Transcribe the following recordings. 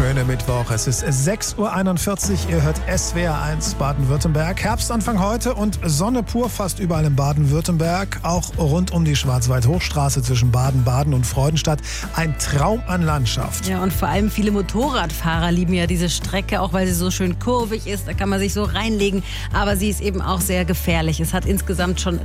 wunderschöne Mittwoch. Es ist 6.41 Uhr. Ihr hört SWR1 Baden-Württemberg. Herbstanfang heute und Sonne pur fast überall in Baden-Württemberg. Auch rund um die Schwarzwald-Hochstraße zwischen Baden-Baden und Freudenstadt. Ein Traum an Landschaft. Ja, und vor allem viele Motorradfahrer lieben ja diese Strecke, auch weil sie so schön kurvig ist. Da kann man sich so reinlegen. Aber sie ist eben auch sehr gefährlich. Es hat insgesamt schon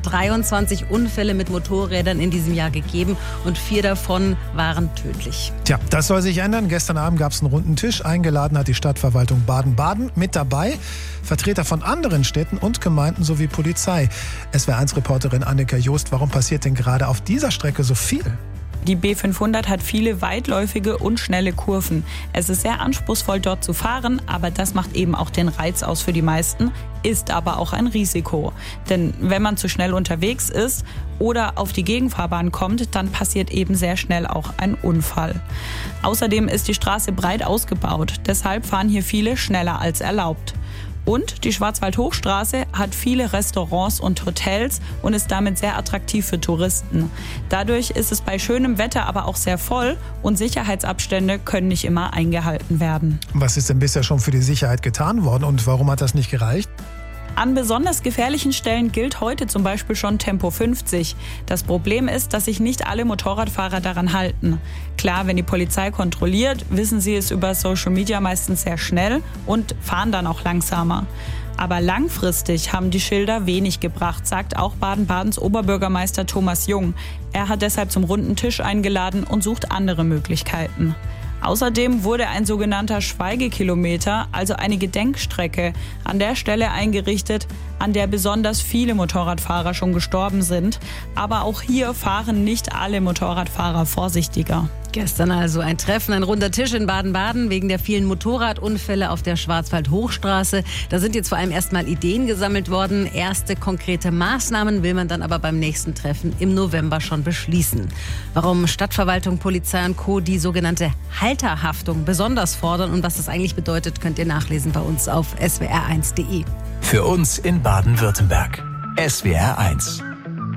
23 Unfälle mit Motorrädern in diesem Jahr gegeben und 4 davon waren tödlich. Tja, das soll sich ändern. Gestern Abend gab es einen runden Tisch. Eingeladen hat die Stadtverwaltung Baden-Baden. Mit dabei Vertreter von anderen Städten und Gemeinden sowie Polizei. SWR1-Reporterin Annika Joost, warum passiert denn gerade auf dieser Strecke so viel? Die B500 hat viele weitläufige und schnelle Kurven. Es ist sehr anspruchsvoll, dort zu fahren, aber das macht eben auch den Reiz aus für die meisten, ist aber auch ein Risiko. Denn wenn man zu schnell unterwegs ist oder auf die Gegenfahrbahn kommt, dann passiert eben sehr schnell auch ein Unfall. Außerdem ist die Straße breit ausgebaut, deshalb fahren hier viele schneller als erlaubt. Und die Schwarzwald-Hochstraße hat viele Restaurants und Hotels und ist damit sehr attraktiv für Touristen. Dadurch ist es bei schönem Wetter aber auch sehr voll und Sicherheitsabstände können nicht immer eingehalten werden. Was ist denn bisher schon für die Sicherheit getan worden und warum hat das nicht gereicht? An besonders gefährlichen Stellen gilt heute zum Beispiel schon Tempo 50. Das Problem ist, dass sich nicht alle Motorradfahrer daran halten. Klar, wenn die Polizei kontrolliert, wissen sie es über Social Media meistens sehr schnell und fahren dann auch langsamer. Aber langfristig haben die Schilder wenig gebracht, sagt auch Baden-Badens Oberbürgermeister Thomas Jung. Er hat deshalb zum runden Tisch eingeladen und sucht andere Möglichkeiten. Außerdem wurde ein sogenannter Schweigekilometer, also eine Gedenkstrecke, an der Stelle eingerichtet, an der besonders viele Motorradfahrer schon gestorben sind. Aber auch hier fahren nicht alle Motorradfahrer vorsichtiger. Gestern also ein Treffen, ein runder Tisch in Baden-Baden wegen der vielen Motorradunfälle auf der Schwarzwald-Hochstraße. Da sind jetzt vor allem erstmal Ideen gesammelt worden. Erste konkrete Maßnahmen will man dann aber beim nächsten Treffen im November schon beschließen. Warum Stadtverwaltung, Polizei und Co. die sogenannte Halterhaftung besonders fordern und was das eigentlich bedeutet, könnt ihr nachlesen bei uns auf swr1.de. Für uns in Baden-Württemberg. SWR1.